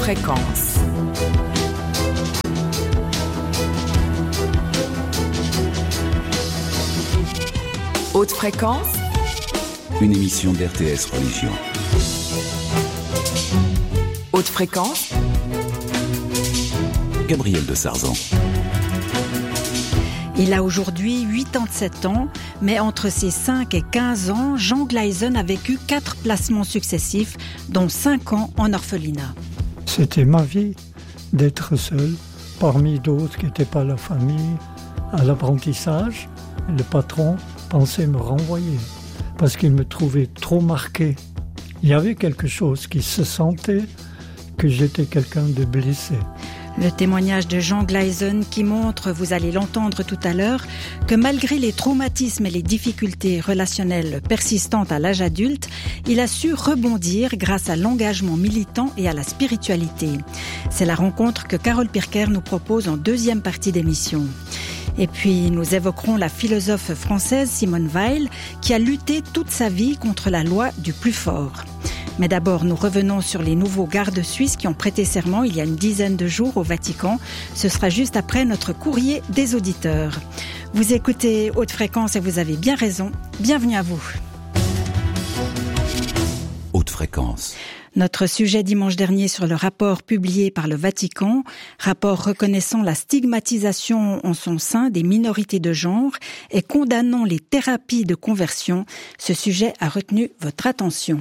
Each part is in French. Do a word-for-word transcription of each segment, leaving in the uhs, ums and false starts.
fréquence. Haute fréquence, une émission d'R T S Religion. Haute fréquence, Gabriel de Sarzan. Il a aujourd'hui quatre-vingt-sept ans, mais entre ses cinq et quinze ans, Jean Gleisen a vécu quatre placements successifs, dont cinq ans en orphelinat. C'était ma vie d'être seul, parmi d'autres qui n'étaient pas la famille. À l'apprentissage, le patron pensait me renvoyer parce qu'il me trouvait trop marqué. Il y avait quelque chose qui se sentait que j'étais quelqu'un de blessé. Le témoignage de Jean Gleisen qui montre, vous allez l'entendre tout à l'heure, que malgré les traumatismes et les difficultés relationnelles persistantes à l'âge adulte, il a su rebondir grâce à l'engagement militant et à la spiritualité. C'est la rencontre que Carole Pirker nous propose en deuxième partie d'émission. Et puis, nous évoquerons la philosophe française Simone Weil, qui a lutté toute sa vie contre la loi du plus fort. Mais d'abord, nous revenons sur les nouveaux gardes suisses qui ont prêté serment il y a une dizaine de jours au Vatican. Ce sera juste après notre courrier des auditeurs. Vous écoutez Haute Fréquence et vous avez bien raison. Bienvenue à vous. Haute Fréquence. Notre sujet dimanche dernier sur le rapport publié par le Vatican, rapport reconnaissant la stigmatisation en son sein des minorités de genre et condamnant les thérapies de conversion. Ce sujet a retenu votre attention.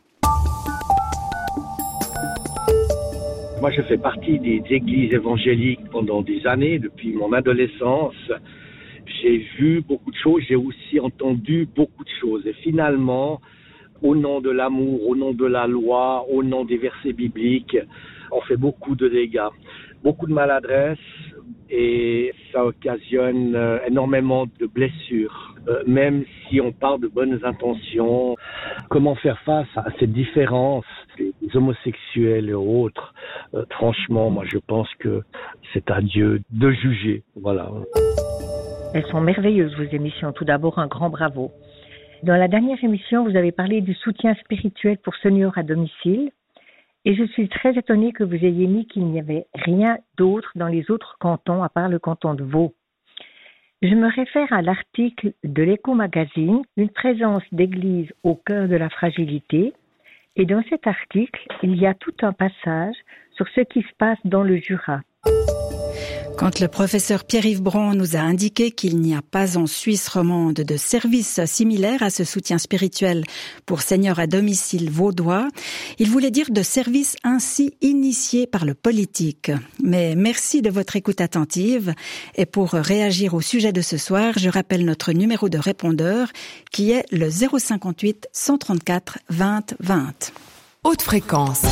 Moi, je fais partie des églises évangéliques pendant des années, depuis mon adolescence. J'ai vu beaucoup de choses, j'ai aussi entendu beaucoup de choses. Et finalement, au nom de l'amour, au nom de la loi, au nom des versets bibliques, on fait beaucoup de dégâts, beaucoup de maladresse et ça occasionne énormément de blessures. Euh, même si on parle de bonnes intentions, comment faire face à cette différence des homosexuels et autres, euh, franchement, moi je pense que c'est à Dieu de juger. Voilà. Elles sont merveilleuses, vos émissions. Tout d'abord, un grand bravo. Dans la dernière émission, vous avez parlé du soutien spirituel pour seniors à domicile. Et je suis très étonnée que vous ayez mis qu'il n'y avait rien d'autre dans les autres cantons à part le canton de Vaud. Je me réfère à l'article de l'Écho Magazine, une présence d'église au cœur de la fragilité. Et dans cet article, il y a tout un passage sur ce qui se passe dans le Jura. Quand le professeur Pierre-Yves Brand nous a indiqué qu'il n'y a pas en Suisse romande de service similaire à ce soutien spirituel pour seniors à domicile vaudois, il voulait dire de service ainsi initié par le politique. Mais merci de votre écoute attentive. Et pour réagir au sujet de ce soir, je rappelle notre numéro de répondeur qui est le zéro cinquante-huit cent trente-quatre vingt vingt. haute fréquence.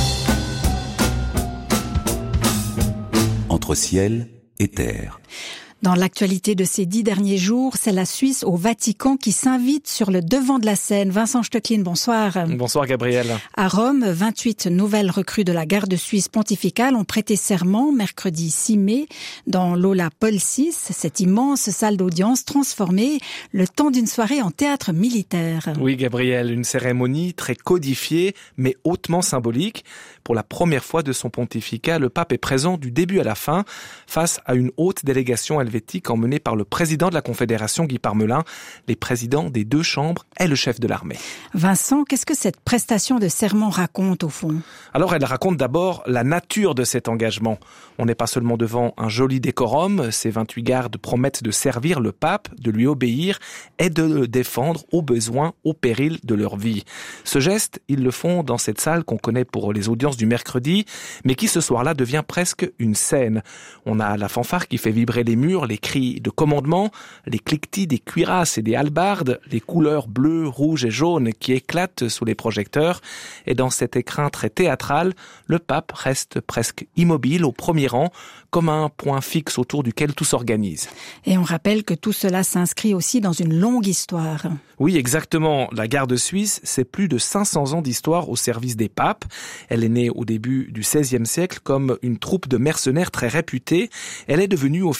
Entre ciel et terre. Dans l'actualité de ces dix derniers jours, c'est la Suisse au Vatican qui s'invite sur le devant de la scène. Vincent Stöcklin, bonsoir. Bonsoir Gabriel. À Rome, vingt-huit nouvelles recrues de la garde suisse pontificale ont prêté serment mercredi six mai dans l'Aula Paul six, cette immense salle d'audience transformée le temps d'une soirée en théâtre militaire. Oui Gabriel, une cérémonie très codifiée mais hautement symbolique. Pour la première fois de son pontificat, le pape est présent du début à la fin face à une haute délégation helvétique emmenée par le président de la Confédération Guy Parmelin, les présidents des deux chambres et le chef de l'armée. Vincent, qu'est-ce que cette prestation de serment raconte au fond ? Alors elle raconte d'abord la nature de cet engagement. On n'est pas seulement devant un joli décorum, ces vingt-huit gardes promettent de servir le pape, de lui obéir et de le défendre au besoin, au péril de leur vie. Ce geste, ils le font dans cette salle qu'on connaît pour les audiences du mercredi, mais qui ce soir-là devient presque une scène. On a la fanfare qui fait vibrer les murs, les cris de commandement, les cliquetis des cuirasses et des hallebardes, les couleurs bleues, rouges et jaunes qui éclatent sous les projecteurs. Et dans cet écrin très théâtral, le pape reste presque immobile au premier rang, comme un point fixe autour duquel tout s'organise. Et on rappelle que tout cela s'inscrit aussi dans une longue histoire. Oui, exactement. La garde suisse, c'est plus de cinq cents ans d'histoire au service des papes. Elle est née au début du seizième siècle comme une troupe de mercenaires très réputée. Elle est devenue au fil des siècles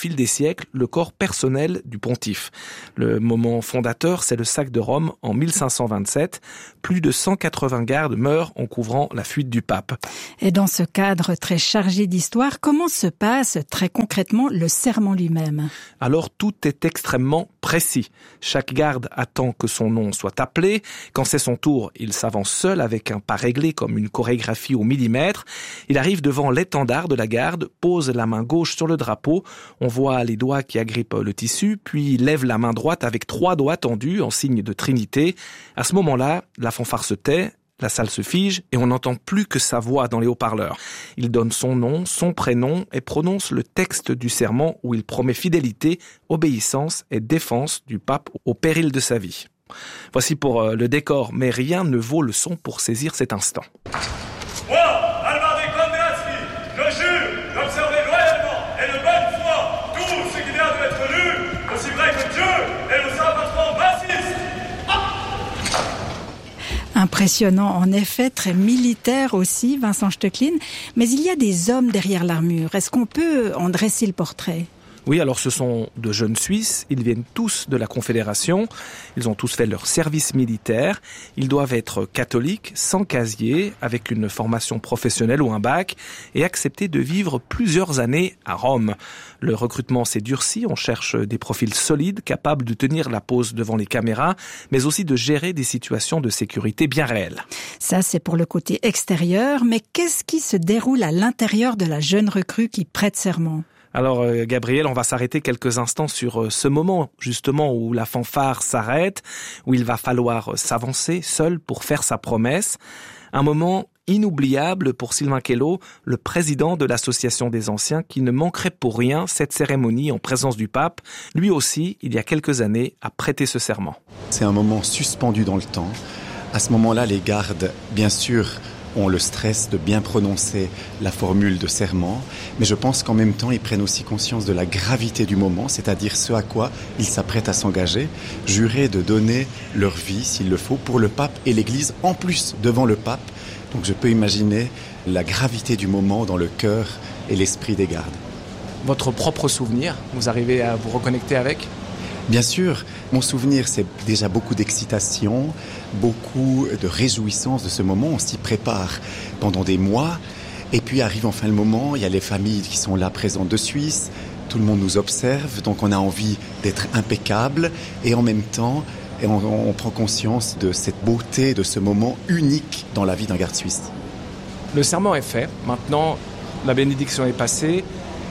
siècle le corps personnel du pontife. Le moment fondateur, c'est le sac de Rome en mille cinq cent vingt-sept. Plus de cent quatre-vingts gardes meurent en couvrant la fuite du pape. Et dans ce cadre très chargé d'histoire, comment se passe très concrètement le serment lui-même ? Alors tout est extrêmement précis. Chaque garde attend que son nom soit appelé. Quand c'est son tour, il s'avance seul avec un pas réglé comme une chorégraphie au millimètre. Il arrive devant l'étendard de la garde, pose la main gauche sur le drapeau. On voit les doigts qui agrippent le tissu, puis il lève la main droite avec trois doigts tendus en signe de Trinité. À ce moment-là, la fanfare se tait. La salle se fige et on n'entend plus que sa voix dans les haut-parleurs. Il donne son nom, son prénom et prononce le texte du serment où il promet fidélité, obéissance et défense du pape au péril de sa vie. Voici pour le décor, mais rien ne vaut le son pour saisir cet instant. Moi, Alvar de Condrazzi, je jure d'observer loyalement et de bonne foi tout ce qui vient de m'être lu, aussi vrai que Dieu et le saint patron Baptiste. Impressionnant, en effet, très militaire aussi, Vincent Stöcklin. Mais il y a des hommes derrière l'armure. Est-ce qu'on peut en dresser le portrait ? Oui, alors ce sont de jeunes Suisses, ils viennent tous de la Confédération, ils ont tous fait leur service militaire, ils doivent être catholiques, sans casier, avec une formation professionnelle ou un bac, et accepter de vivre plusieurs années à Rome. Le recrutement s'est durci, on cherche des profils solides, capables de tenir la pose devant les caméras, mais aussi de gérer des situations de sécurité bien réelles. Ça, c'est pour le côté extérieur, mais qu'est-ce qui se déroule à l'intérieur de la jeune recrue qui prête serment ? Alors euh, Gabriel, on va s'arrêter quelques instants sur euh, ce moment justement où la fanfare s'arrête, où il va falloir euh, s'avancer seul pour faire sa promesse. Un moment inoubliable pour Sylvain Kello, le président de l'association des anciens, qui ne manquerait pour rien cette cérémonie en présence du pape. Lui aussi, il y a quelques années, a prêté ce serment. C'est un moment suspendu dans le temps. À ce moment-là, les gardes, bien sûr, ont le stress de bien prononcer la formule de serment, mais je pense qu'en même temps, ils prennent aussi conscience de la gravité du moment, c'est-à-dire ce à quoi ils s'apprêtent à s'engager, jurer de donner leur vie, s'il le faut, pour le pape et l'Église, en plus, devant le pape. Donc je peux imaginer la gravité du moment dans le cœur et l'esprit des gardes. Votre propre souvenir, vous arrivez à vous reconnecter avec ? Bien sûr, mon souvenir, c'est déjà beaucoup d'excitation, beaucoup de réjouissance de ce moment. On s'y prépare pendant des mois. Et puis arrive enfin le moment, il y a les familles qui sont là présentes de Suisse. Tout le monde nous observe, donc on a envie d'être impeccable. Et en même temps, on, on prend conscience de cette beauté, de ce moment unique dans la vie d'un garde suisse. Le serment est fait. Maintenant, la bénédiction est passée.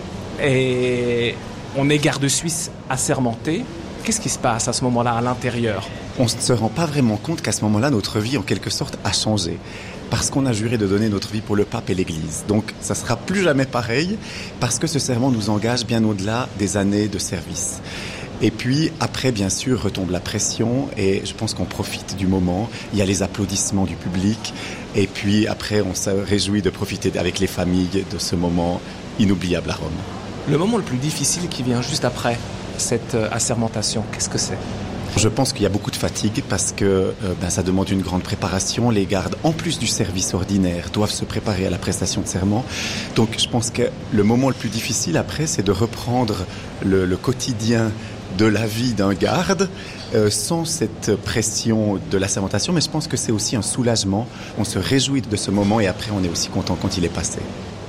Et on est garde suisse assermenté. Qu'est-ce qui se passe à ce moment-là à l'intérieur ? On ne se rend pas vraiment compte qu'à ce moment-là, notre vie, en quelque sorte, a changé. Parce qu'on a juré de donner notre vie pour le pape et l'Église. Donc, ça ne sera plus jamais pareil, parce que ce serment nous engage bien au-delà des années de service. Et puis, après, bien sûr, retombe la pression, et je pense qu'on profite du moment. Il y a les applaudissements du public, et puis après, on se réjouit de profiter avec les familles de ce moment inoubliable à Rome. Le moment le plus difficile qui vient juste après cette euh, assermentation, qu'est-ce que c'est ? Je pense qu'il y a beaucoup de fatigue parce que euh, ben, ça demande une grande préparation. Les gardes, en plus du service ordinaire, doivent se préparer à la prestation de serment. Donc je pense que le moment le plus difficile après, c'est de reprendre le, le quotidien de la vie d'un garde euh, sans cette pression de l'assermentation. Mais je pense que c'est aussi un soulagement. On se réjouit de ce moment et après on est aussi content quand il est passé.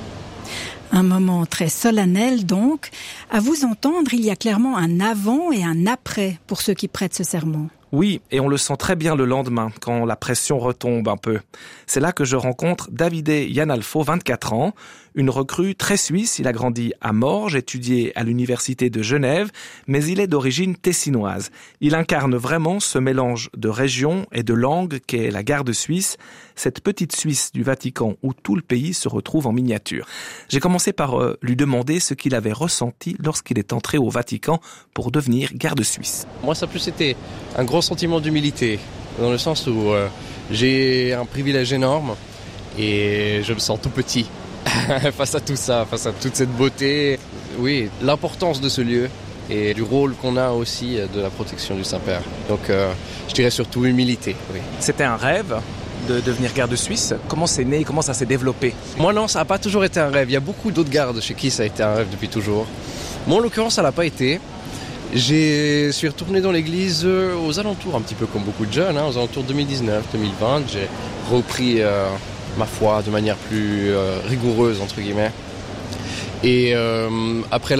Un moment très solennel donc. À vous entendre, il y a clairement un avant et un après pour ceux qui prêtent ce serment. Oui, et on le sent très bien le lendemain, quand la pression retombe un peu. C'est là que je rencontre Davide Iannalfo, vingt-quatre ans, une recrue très suisse. Il a grandi à Morges, étudié à l'université de Genève, mais il est d'origine tessinoise. Il incarne vraiment ce mélange de région et de langue qu'est la garde suisse, cette petite Suisse du Vatican où tout le pays se retrouve en miniature. J'ai commencé par euh, lui demander ce qu'il avait ressenti lorsqu'il est entré au Vatican pour devenir garde suisse. Moi, ça a plus été un gros sentiment d'humilité, dans le sens où euh, j'ai un privilège énorme et je me sens tout petit face à tout ça, face à toute cette beauté. Oui, l'importance de ce lieu et du rôle qu'on a aussi de la protection du Saint-Père. Donc, euh, je dirais surtout humilité. Oui. C'était un rêve de devenir garde suisse. Comment c'est né, comment ça s'est développé? Moi non, ça n'a pas toujours été un rêve. Il y a beaucoup d'autres gardes chez qui ça a été un rêve depuis toujours. Moi en l'occurrence, ça l'a pas été. Je suis retourné dans l'église aux alentours, un petit peu comme beaucoup de jeunes, hein, aux alentours deux mille dix-neuf deux mille vingt. J'ai repris euh, ma foi de manière plus euh, rigoureuse, entre guillemets. Et euh, après